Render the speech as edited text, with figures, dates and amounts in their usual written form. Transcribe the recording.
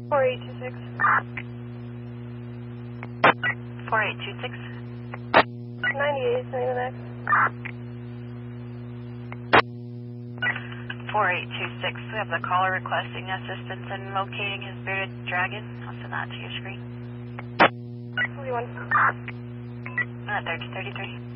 4826. 4826. 98, sending the next. 4826. We have the caller requesting assistance in locating his bearded dragon. I'll send that to your screen. 41. 3033.